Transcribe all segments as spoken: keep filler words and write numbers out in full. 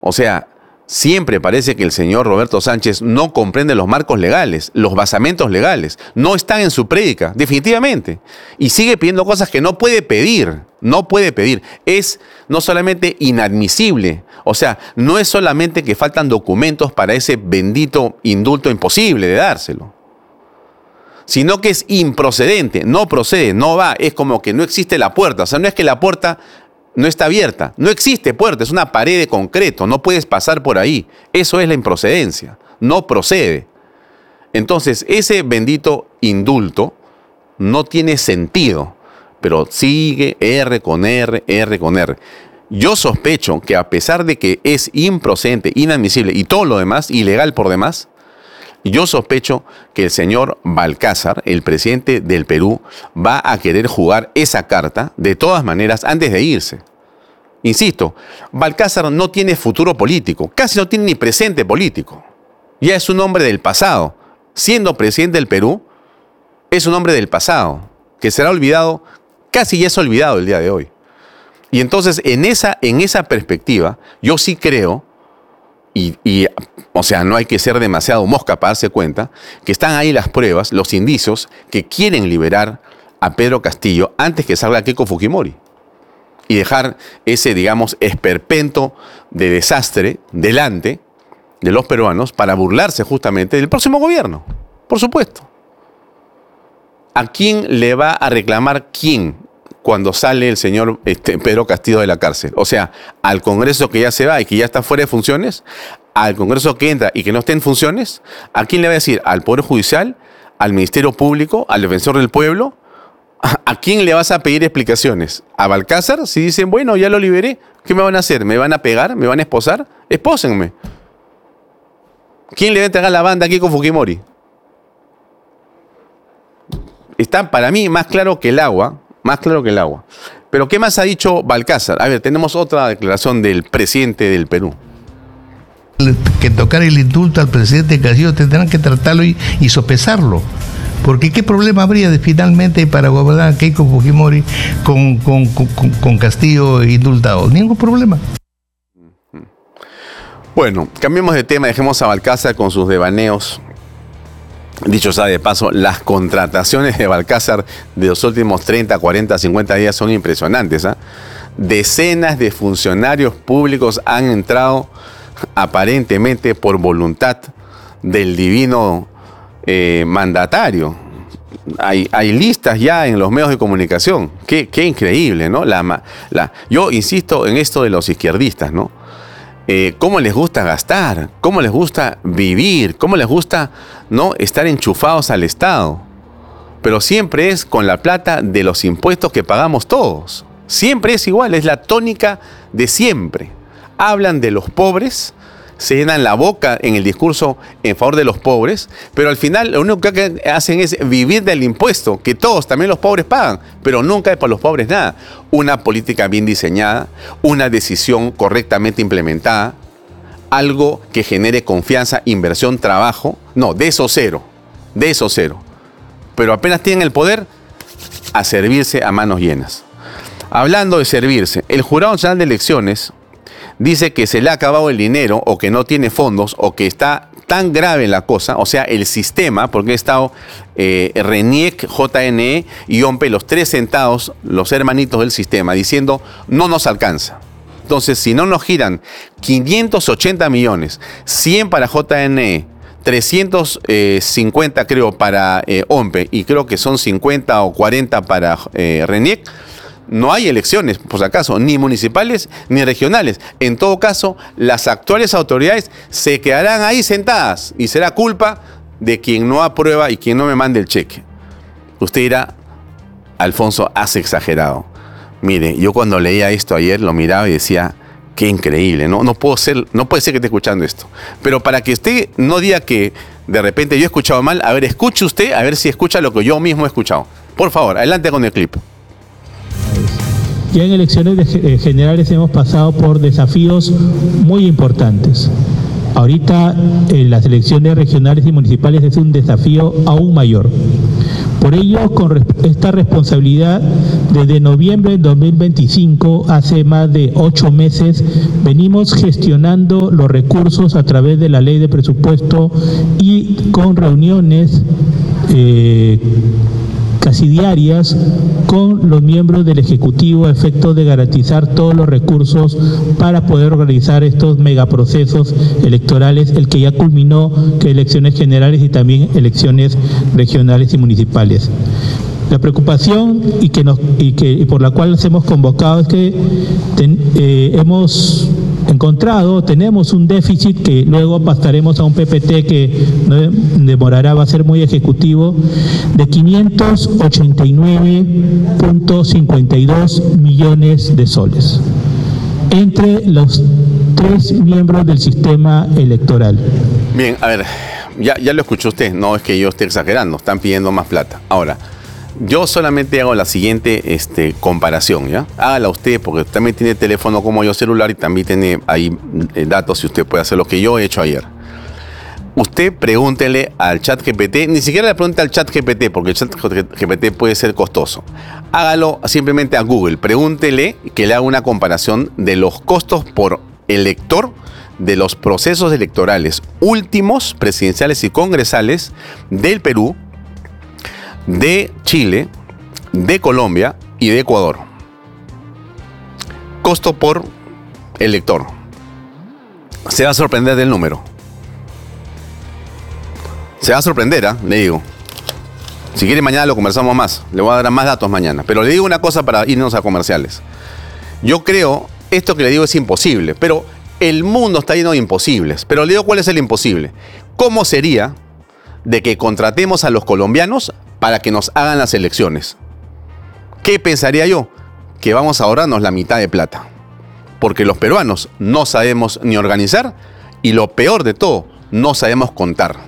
O sea, siempre parece que el señor Roberto Sánchez no comprende los marcos legales, los basamentos legales. No están en su prédica, definitivamente. Y sigue pidiendo cosas que no puede pedir, no puede pedir. Es no solamente inadmisible, o sea, no es solamente que faltan documentos para ese bendito indulto imposible de dárselo, sino que es improcedente, no procede, no va, es como que no existe la puerta. O sea, no es que la puerta no está abierta, no existe puerta, es una pared de concreto, no puedes pasar por ahí. Eso es la improcedencia, no procede. Entonces, ese bendito indulto no tiene sentido, pero sigue R con R, R con R. Yo sospecho que a pesar de que es improcedente, inadmisible y todo lo demás, ilegal por demás, yo sospecho que el señor Balcázar, el presidente del Perú, va a querer jugar esa carta de todas maneras antes de irse. Insisto, Balcázar no tiene futuro político, casi no tiene ni presente político. Ya es un hombre del pasado. Siendo presidente del Perú, es un hombre del pasado, que será olvidado, casi ya es olvidado el día de hoy. Y entonces, en esa, en esa perspectiva, yo sí creo, y, y, o sea, no hay que ser demasiado mosca para darse cuenta, que están ahí las pruebas, los indicios, que quieren liberar a Pedro Castillo antes que salga Keiko Fujimori. Y dejar ese, digamos, esperpento de desastre delante de los peruanos para burlarse justamente del próximo gobierno, por supuesto. ¿A quién le va a reclamar quién cuando sale el señor este, Pedro Castillo de la cárcel? O sea, al Congreso que ya se va y que ya está fuera de funciones, al Congreso que entra y que no esté en funciones, ¿a quién le va a decir? ¿Al Poder Judicial? ¿Al Ministerio Público? ¿Al Defensor del Pueblo? ¿A quién le vas a pedir explicaciones? ¿A Balcázar? Si dicen, bueno, ya lo liberé, ¿qué me van a hacer? ¿Me van a pegar? ¿Me van a esposar? Espósenme. ¿Quién le va a entregar la banda a Keiko Fujimori? Está para mí más claro que el agua, más claro que el agua. Pero ¿qué más ha dicho Balcázar? A ver, tenemos otra declaración del presidente del Perú. Que tocar el indulto al presidente Castillo tendrán que tratarlo y, y sopesarlo. Porque ¿qué problema habría de, finalmente para gobernar a Keiko Fujimori con, con, con, con Castillo indultado? Ningún problema. Bueno, cambiemos de tema, dejemos a Balcázar con sus devaneos. Dicho sea de paso, las contrataciones de Balcázar de los últimos treinta, cuarenta, cincuenta días son impresionantes, ¿eh? Decenas de funcionarios públicos han entrado aparentemente por voluntad del divino eh, mandatario. Hay, hay listas ya en los medios de comunicación. Qué, qué increíble, ¿no? La, la, yo insisto en esto de los izquierdistas, ¿no? Eh, cómo les gusta gastar, cómo les gusta vivir, cómo les gusta, ¿no?, estar enchufados al Estado. Pero siempre es con la plata de los impuestos que pagamos todos. Siempre es igual, es la tónica de siempre. Hablan de los pobres, se llenan la boca en el discurso en favor de los pobres, pero al final lo único que hacen es vivir del impuesto, que todos, también los pobres, pagan, pero nunca es para los pobres nada. Una política bien diseñada, una decisión correctamente implementada, algo que genere confianza, inversión, trabajo. No, de eso cero, de eso cero. Pero apenas tienen el poder, a servirse a manos llenas. Hablando de servirse, el Jurado Nacional de Elecciones dice que se le ha acabado el dinero o que no tiene fondos o que está tan grave la cosa, o sea, el sistema, porque ha estado eh, RENIEC, J N E y OMPE, los tres sentados, los hermanitos del sistema, diciendo no nos alcanza. Entonces, si no nos giran quinientos ochenta millones, cien para J N E, trescientos cincuenta creo para eh, OMPE y creo que son cincuenta o cuarenta para eh, RENIEC, no hay elecciones, por si acaso, ni municipales ni regionales. En todo caso, las actuales autoridades se quedarán ahí sentadas y será culpa de quien no aprueba y quien no me mande el cheque. Usted dirá, Alfonso, has exagerado. Mire, yo cuando leía esto ayer lo miraba y decía, qué increíble, ¿no? No puedo ser, no puede ser que esté escuchando esto. Pero para que usted no diga que de repente yo he escuchado mal, a ver, escuche usted, a ver si escucha lo que yo mismo he escuchado. Por favor, adelante con el clip. Ya en elecciones generales hemos pasado por desafíos muy importantes. Ahorita en las elecciones regionales y municipales es un desafío aún mayor, Por ello, con esta responsabilidad, desde noviembre de dos mil veinticinco, hace más de ocho meses, venimos gestionando los recursos a través de la ley de presupuesto y con reuniones eh, casi diarias con los miembros del Ejecutivo a efectos de garantizar todos los recursos para poder organizar estos megaprocesos electorales, el que ya culminó, que elecciones generales y también elecciones regionales y municipales. La preocupación y que nos y que y por la cual nos hemos convocado es que ten, eh, hemos encontrado, tenemos un déficit que luego pasaremos a un P P T que no demorará, va a ser muy ejecutivo, de quinientos ochenta y nueve punto cincuenta y dos millones de soles entre los tres miembros del sistema electoral. Bien, a ver, ya, ya lo escuchó usted, no es que yo esté exagerando, están pidiendo más plata. Ahora, yo solamente hago la siguiente este, comparación, ¿ya? Hágala usted, porque también tiene teléfono como yo celular y también tiene ahí eh, datos y usted puede hacer lo que yo he hecho ayer. Usted pregúntele al chat G P T, ni siquiera le pregunte al chat G P T, porque el chat G P T puede ser costoso. Hágalo simplemente a Google, pregúntele que le haga una comparación de los costos por elector de los procesos electorales últimos, presidenciales y congresales del Perú, de Chile, de Colombia y de Ecuador. Costo por elector. Se va a sorprender del número. Se va a sorprender, ¿eh? Le digo. Si quiere mañana lo conversamos más. Le voy a dar más datos mañana. Pero le digo una cosa para irnos a comerciales. Yo creo, esto que le digo es imposible, pero el mundo está lleno de imposibles. Pero le digo cuál es el imposible. ¿Cómo sería de que contratemos a los colombianos para que nos hagan las elecciones? ¿Qué pensaría yo? Que vamos a ahorrarnos la mitad de plata. Porque los peruanos no sabemos ni organizar y lo peor de todo, no sabemos contar.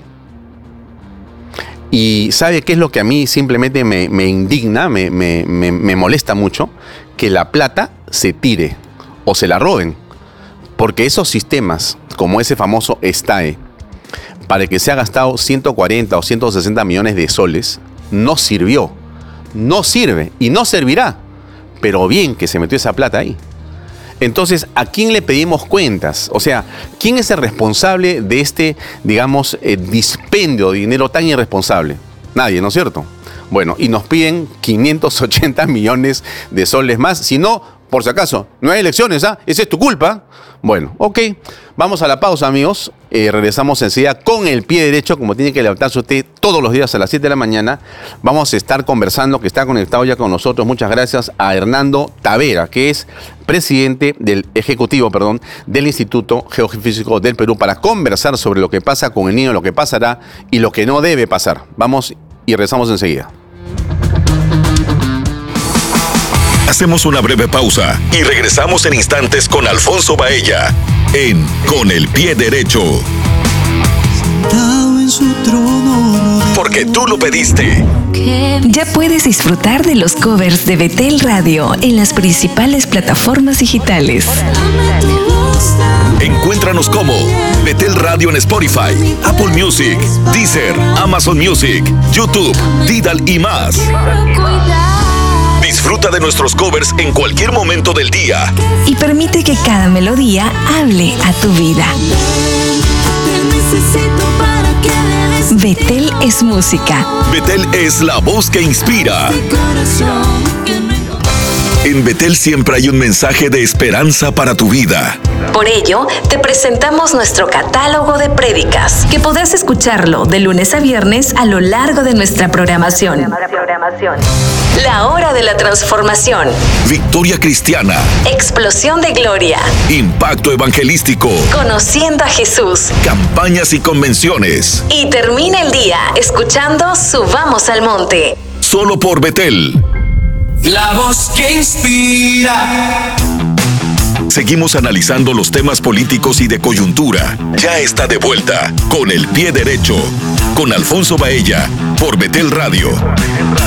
Y ¿sabe qué es lo que a mí simplemente me, me indigna, me, me, me, me molesta mucho? Que la plata se tire o se la roben. Porque esos sistemas, como ese famoso STAE, para el que se ha gastado ciento cuarenta o ciento sesenta millones de soles, no sirvió, no sirve y no servirá, pero bien que se metió esa plata ahí. Entonces, ¿a quién le pedimos cuentas? O sea, ¿quién es el responsable de este, digamos, eh, dispendio de dinero tan irresponsable? Nadie, ¿no es cierto? Bueno, y nos piden quinientos ochenta millones de soles más, si no, por si acaso, no hay elecciones, ¿ah? Esa es tu culpa. Bueno, ok, vamos a la pausa, amigos. Eh, regresamos enseguida con el pie derecho, como tiene que levantarse usted todos los días a las siete de la mañana. Vamos a estar conversando, que está conectado ya con nosotros. Muchas gracias a Hernando Tavera, que es presidente del Ejecutivo, perdón, del Instituto Geofísico del Perú, para conversar sobre lo que pasa con el niño, lo que pasará y lo que no debe pasar. Vamos y regresamos enseguida. Hacemos una breve pausa y regresamos en instantes con Alfonso Baella en Con el Pie Derecho. Porque tú lo pediste. Ya puedes disfrutar de los covers de Betel Radio en las principales plataformas digitales. Encuéntranos como Betel Radio en Spotify, Apple Music, Deezer, Amazon Music, YouTube, Tidal y más. Disfruta de nuestros covers en cualquier momento del día. Y permite que cada melodía hable a tu vida. Betel es música. Betel es la voz que inspira. En Betel siempre hay un mensaje de esperanza para tu vida. Por ello, te presentamos nuestro catálogo de prédicas, que podrás escucharlo de lunes a viernes a lo largo de nuestra programación. La hora de la transformación. Victoria cristiana. Explosión de gloria. Impacto evangelístico. Conociendo a Jesús. Campañas y convenciones. Y termina el día escuchando Subamos al Monte. Solo por Betel. La voz que inspira. Seguimos analizando los temas políticos y de coyuntura. Ya está de vuelta Con el Pie Derecho, con Alfonso Baella, por Betel Radio.